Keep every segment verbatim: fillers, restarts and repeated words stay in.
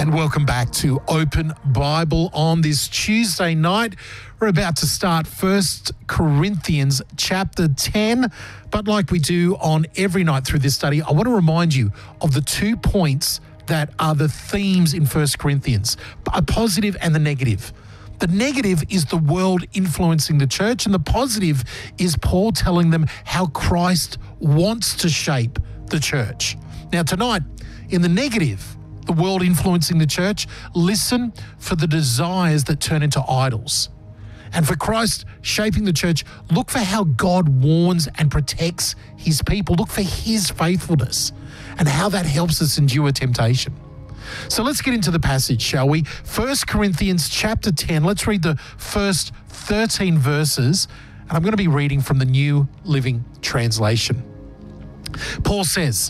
And welcome back to Open Bible on this Tuesday night. We're about to start First Corinthians chapter ten. But like we do on every night through this study, I want to remind you of the two points that are the themes in First Corinthians, a positive and the negative. The negative is the world influencing the church, and the positive is Paul telling them how Christ wants to shape the church. Now tonight, in the negative, the world influencing the church, listen for the desires that turn into idols. And for Christ shaping the church, look for how God warns and protects his people. Look for his faithfulness and how that helps us endure temptation. So let's get into the passage, shall we? First Corinthians chapter ten. Let's read the first thirteen verses. And I'm going to be reading from the New Living Translation. Paul says,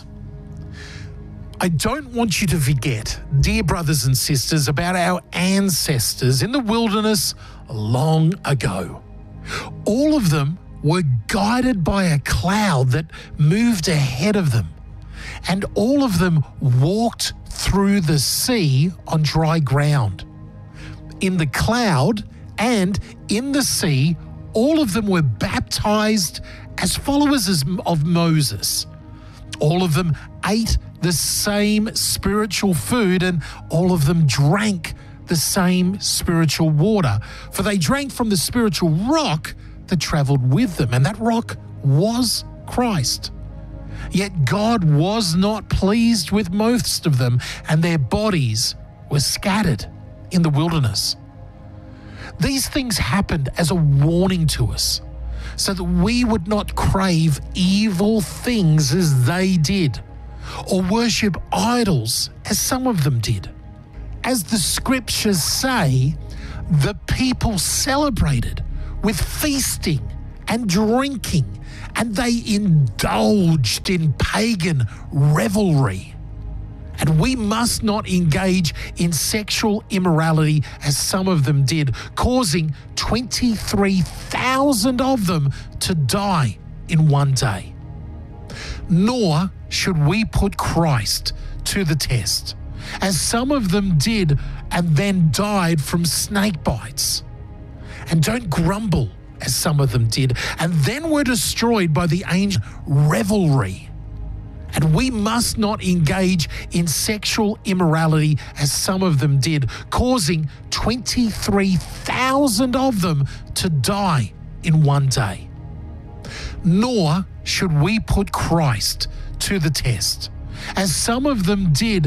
I don't want you to forget, dear brothers and sisters, about our ancestors in the wilderness long ago. All of them were guided by a cloud that moved ahead of them, and all of them walked through the sea on dry ground. In the cloud and in the sea, all of them were baptized as followers of Moses. All of them ate the same spiritual food, and all of them drank the same spiritual water. For they drank from the spiritual rock that traveled with them, and that rock was Christ. Yet God was not pleased with most of them, and their bodies were scattered in the wilderness. These things happened as a warning to us, so that we would not crave evil things as they did, or worship idols as some of them did. As the scriptures say, the people celebrated with feasting and drinking, and they indulged in pagan revelry. And we must not engage in sexual immorality as some of them did, causing twenty-three thousand of them to die in one day. Nor should we put Christ to the test, as some of them did and then died from snake bites. And don't grumble, as some of them did, and then were destroyed by the angel revelry. And we must not engage in sexual immorality as some of them did, causing twenty-three thousand of them to die in one day. Nor should we put Christ to the test, as some of them did